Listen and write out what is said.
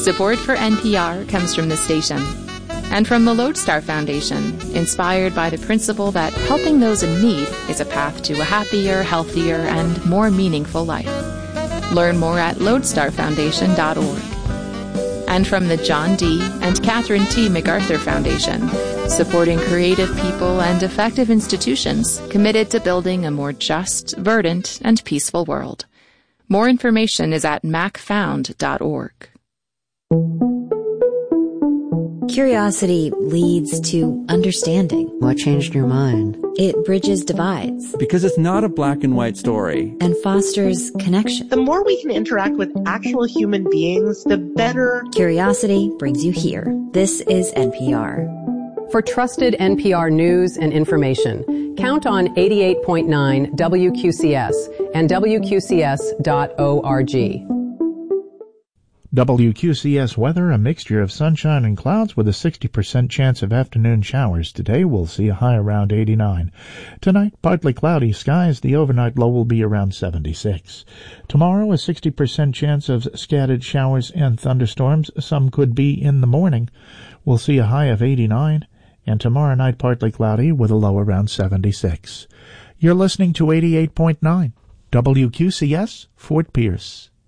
Support for NPR comes from the station and from the Lodestar Foundation, inspired by the principle that helping those in need is a path to a happier, healthier, and more meaningful life. Learn more at lodestarfoundation.org. And from the John D. and Catherine T. MacArthur Foundation, supporting creative people and effective institutions committed to building a more just, verdant, and peaceful world. More information is at macfound.org. Curiosity leads to understanding. What changed your mind? It bridges divides. Because it's not a black and white story. And fosters connection. The more we can interact with actual human beings, the better. Curiosity brings you here. This is NPR. For trusted NPR news and information, count on 88.9 WQCS and WQCS.org. WQCS weather, a mixture of sunshine and clouds with a 60% chance of afternoon showers. Today we'll see a high around 89. Tonight, partly cloudy skies. The overnight low will be around 76. Tomorrow, a 60% chance of scattered showers and thunderstorms. Some could be in the morning. We'll see a high of 89. And tomorrow night, partly cloudy with a low around 76. You're listening to 88.9 WQCS, Fort Pierce.